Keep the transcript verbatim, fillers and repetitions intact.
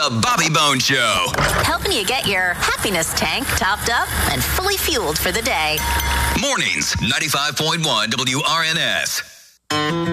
The Bobby Bone Show. Helping you get your happiness tank topped up and fully fueled for the day. Mornings, ninety-five point one W R N S.